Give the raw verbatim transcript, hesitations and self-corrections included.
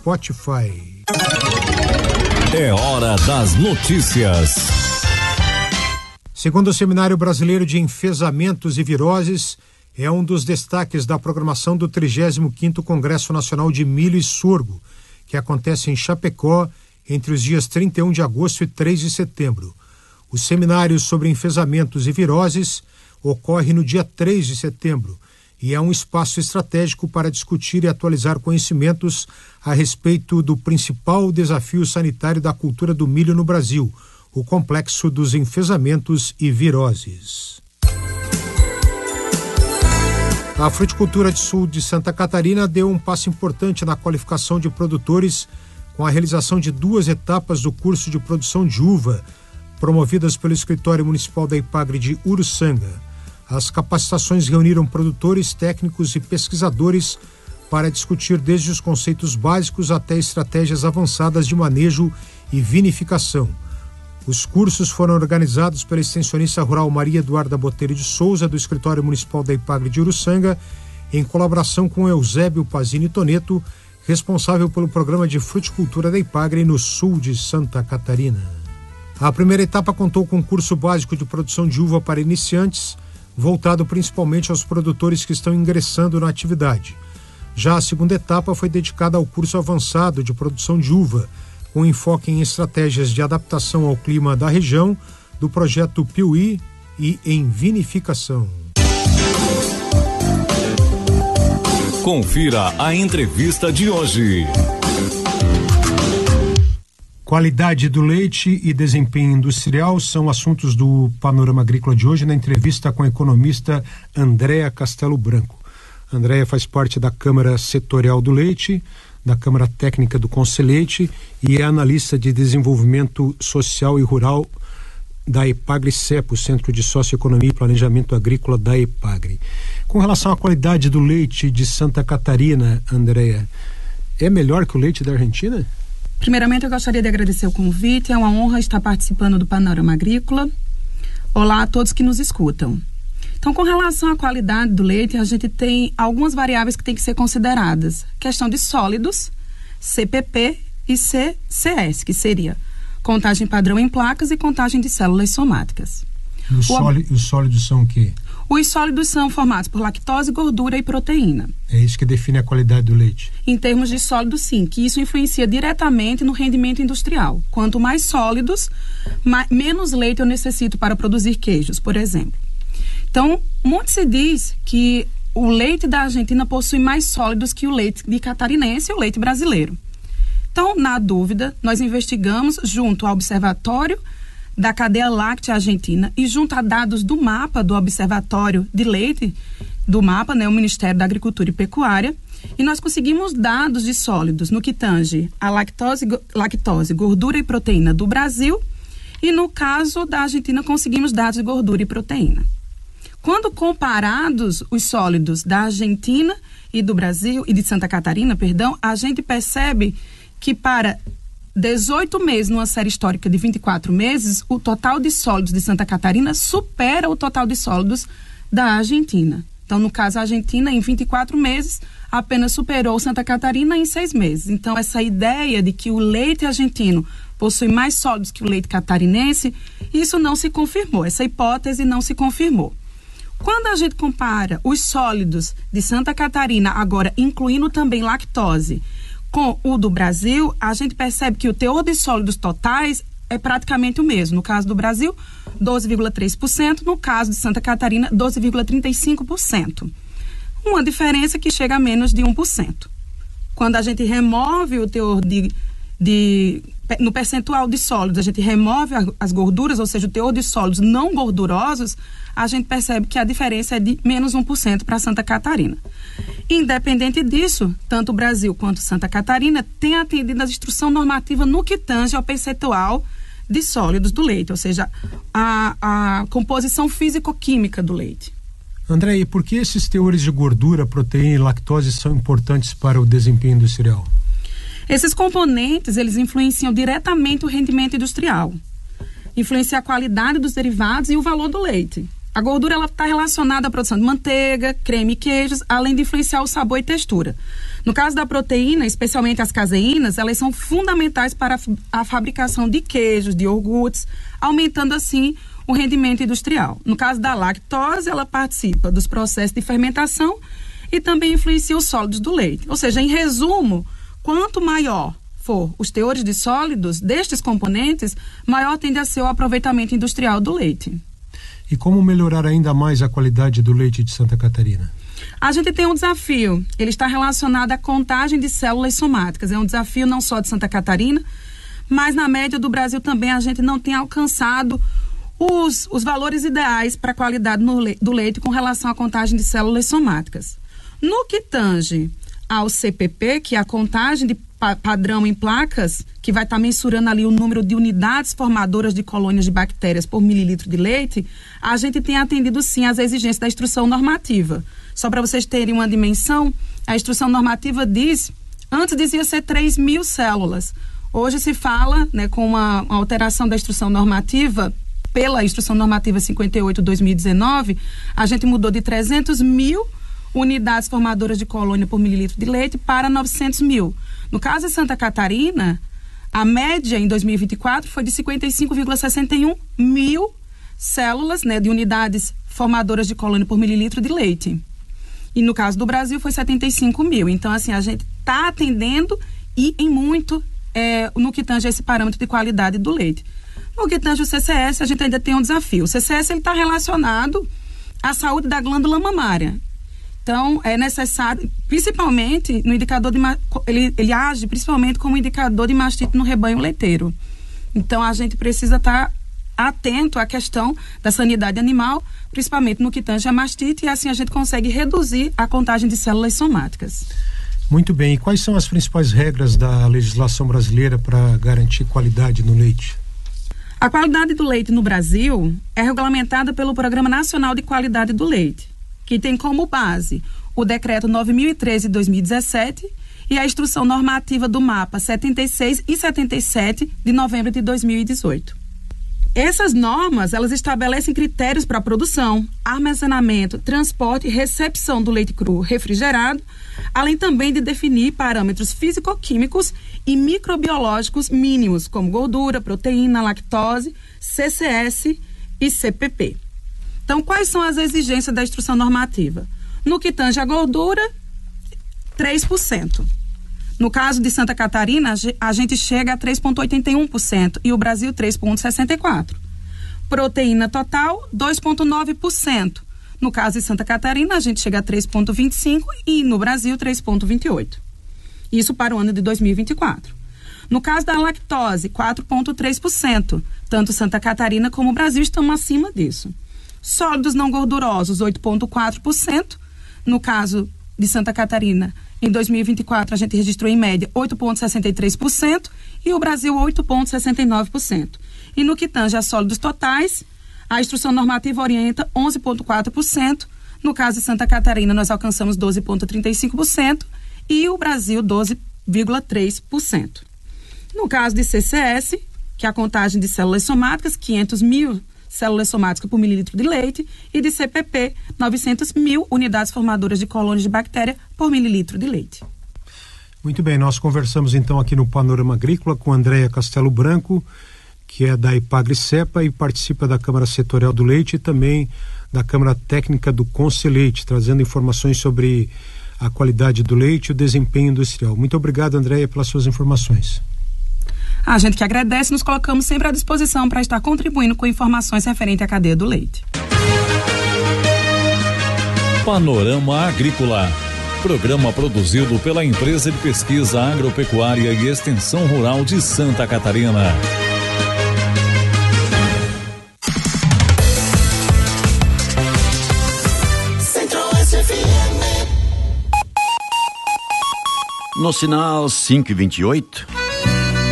Spotify. É hora das notícias. Segundo o Seminário Brasileiro de Enfesamentos e Viroses, é um dos destaques da programação do trigésimo quinto Congresso Nacional de Milho e Sorgo, que acontece em Chapecó entre os dias trinta e um de agosto e três de setembro. O seminário sobre enfesamentos e viroses ocorre no dia três de setembro e é um espaço estratégico para discutir e atualizar conhecimentos a respeito do principal desafio sanitário da cultura do milho no Brasil, o complexo dos enfesamentos e viroses. A Fruticultura de Sul de Santa Catarina deu um passo importante na qualificação de produtores com a realização de duas etapas do curso de produção de uva, promovidas pelo Escritório Municipal da Ipagre de Uruçanga. As capacitações reuniram produtores, técnicos e pesquisadores para discutir desde os conceitos básicos até estratégias avançadas de manejo e vinificação. Os cursos foram organizados pela extensionista rural Maria Eduarda Botelho de Souza, do Escritório Municipal da Ipagre de Uruçanga, em colaboração com Eusébio Pazini Toneto, responsável pelo programa de fruticultura da Ipagre no sul de Santa Catarina. A primeira etapa contou com um curso básico de produção de uva para iniciantes, voltado principalmente aos produtores que estão ingressando na atividade. Já a segunda etapa foi dedicada ao curso avançado de produção de uva, com enfoque em estratégias de adaptação ao clima da região, do projeto Piuí e em vinificação. Confira a entrevista de hoje. Qualidade do leite e desempenho industrial são assuntos do Panorama Agrícola de hoje, na entrevista com a economista Andréa Castelo Branco. Andréa faz parte da Câmara Setorial do Leite, da Câmara Técnica do Conselheite e é analista de desenvolvimento social e rural da Ipagre-Cepo, Centro de Socioeconomia e Planejamento Agrícola da Ipagre. Com relação à qualidade do leite de Santa Catarina, Andréa, é melhor que o leite da Argentina? Primeiramente, eu gostaria de agradecer o convite, é uma honra estar participando do Panorama Agrícola. Olá a todos que nos escutam. Então, com relação à qualidade do leite, a gente tem algumas variáveis que têm que ser consideradas. Questão de sólidos, C P P e C C S, que seria contagem padrão em placas e contagem de células somáticas. E os, sólidos, os sólidos são o quê? Os sólidos são formados por lactose, gordura e proteína. É isso que define a qualidade do leite? Em termos de sólidos, sim, que isso influencia diretamente no rendimento industrial. Quanto mais sólidos, mais, menos leite eu necessito para produzir queijos, por exemplo. Então, muito se diz que o leite da Argentina possui mais sólidos que o leite de catarinense e o leite brasileiro. Então, na dúvida, nós investigamos junto ao Observatório da Cadeia Láctea Argentina e junto a dados do mapa do Observatório de Leite, do mapa, né, o Ministério da Agricultura e Pecuária, e nós conseguimos dados de sólidos no que tange a lactose, lactose, gordura e proteína do Brasil, e no caso da Argentina conseguimos dados de gordura e proteína. Quando comparados os sólidos da Argentina e do Brasil, e de Santa Catarina, perdão, a gente percebe que para dezoito meses, numa série histórica de vinte e quatro meses, o total de sólidos de Santa Catarina supera o total de sólidos da Argentina. Então, no caso, a Argentina, em vinte e quatro meses, apenas superou Santa Catarina em seis meses. Então, essa ideia de que o leite argentino possui mais sólidos que o leite catarinense, isso não se confirmou, essa hipótese não se confirmou. Quando a gente compara os sólidos de Santa Catarina, agora incluindo também lactose, com o do Brasil, a gente percebe que o teor de sólidos totais é praticamente o mesmo. No caso do Brasil, doze vírgula três por cento, no caso de Santa Catarina, doze vírgula trinta e cinco por cento. Uma diferença que chega a menos de um por cento. Quando a gente remove o teor de, de no percentual de sólidos, a gente remove as gorduras, ou seja, o teor de sólidos não gordurosos, a gente percebe que a diferença é de menos um por cento para Santa Catarina. Independente disso, tanto o Brasil quanto Santa Catarina têm atendido a instrução normativa no que tange ao percentual de sólidos do leite, ou seja, a, a composição físico-química do leite. André, e por que esses teores de gordura, proteína e lactose são importantes para o desempenho industrial? Esses componentes, eles influenciam diretamente o rendimento industrial, influenciam a qualidade dos derivados e o valor do leite. A gordura ela está relacionada à produção de manteiga, creme e queijos, além de influenciar o sabor e textura. No caso da proteína, especialmente as caseínas, elas são fundamentais para a fabricação de queijos, de iogurtes, aumentando assim o rendimento industrial. No caso da lactose, ela participa dos processos de fermentação e também influencia os sólidos do leite. Ou seja, em resumo, quanto maior for os teores de sólidos destes componentes, maior tende a ser o aproveitamento industrial do leite. E como melhorar ainda mais a qualidade do leite de Santa Catarina? A gente tem um desafio, ele está relacionado à contagem de células somáticas. É um desafio não só de Santa Catarina, mas na média do Brasil também a gente não tem alcançado os, os valores ideais para a qualidade no le, do leite com relação à contagem de células somáticas. No que tange ao C P P, que é a contagem de pa, padrão em placas, que vai estar tá mensurando ali o número de unidades formadoras de colônias de bactérias por mililitro de leite, a gente tem atendido sim às exigências da instrução normativa. Só para vocês terem uma dimensão, a instrução normativa diz, antes dizia ser três mil células. Hoje se fala, né, com uma, uma alteração da instrução normativa, pela instrução normativa cinquenta e oito barra dois mil e dezenove, a gente mudou de trezentos mil unidades formadoras de colônia por mililitro de leite para novecentos mil. No caso de Santa Catarina, a média em dois mil e vinte e quatro foi de cinquenta e cinco vírgula sessenta e um mil células, né, de unidades formadoras de colônia por mililitro de leite. E no caso do Brasil foi setenta e cinco mil. Então, assim, a gente está atendendo e em muito é, no que tange esse parâmetro de qualidade do leite. No que tange o C C S, a gente ainda tem um desafio. O C C S está relacionado à saúde da glândula mamária. Então, é necessário, principalmente no indicador de... Ele, ele age principalmente como indicador de mastite no rebanho leiteiro. Então, a gente precisa estar atento à questão da sanidade animal, principalmente no que tange a mastite, e assim a gente consegue reduzir a contagem de células somáticas. Muito bem. E quais são as principais regras da legislação brasileira para garantir qualidade no leite? A qualidade do leite no Brasil é regulamentada pelo Programa Nacional de Qualidade do Leite, que tem como base o Decreto nove mil e treze de dois mil e dezessete e a Instrução Normativa do MAPA setenta e seis e setenta e sete de novembro de dois mil e dezoito. Essas normas, elas estabelecem critérios para a produção, armazenamento, transporte e recepção do leite cru refrigerado, além também de definir parâmetros físico-químicos e microbiológicos mínimos, como gordura, proteína, lactose, C C S e C P P. Então, quais são as exigências da instrução normativa? No que tange a gordura, três por cento. No caso de Santa Catarina, a gente chega a três vírgula oitenta e um por cento e o Brasil três vírgula sessenta e quatro por cento. Proteína total, dois vírgula nove por cento. No caso de Santa Catarina, a gente chega a três vírgula vinte e cinco por cento e no Brasil três vírgula vinte e oito por cento. Isso para o ano de dois mil e vinte e quatro. No caso da lactose, quatro vírgula três por cento. Tanto Santa Catarina como o Brasil estão acima disso. Sólidos não gordurosos, oito vírgula quatro por cento. No caso de Santa Catarina, em dois mil e vinte e quatro, a gente registrou em média oito vírgula sessenta e três por cento e o Brasil oito vírgula sessenta e nove por cento. E no que tange a sólidos totais, a instrução normativa orienta onze vírgula quatro por cento. No caso de Santa Catarina, nós alcançamos doze vírgula trinta e cinco por cento e o Brasil doze vírgula três por cento. No caso de C C S, que é a contagem de células somáticas, quinhentos mil células somáticas por mililitro de leite, e de C P P, novecentos mil unidades formadoras de colônias de bactéria por mililitro de leite. Muito bem, nós conversamos então aqui no Panorama Agrícola com Andréia Castelo Branco, que é da Ipagri-Cepa e participa da Câmara Setorial do Leite e também da Câmara Técnica do Conselheite, trazendo informações sobre a qualidade do leite e o desempenho industrial. Muito obrigado, Andréia, pelas suas informações. A gente que agradece, nos colocamos sempre à disposição para estar contribuindo com informações referentes à cadeia do leite. Panorama Agrícola. Programa produzido pela Empresa de Pesquisa Agropecuária e Extensão Rural de Santa Catarina. No sinal cinco e vinte e oito.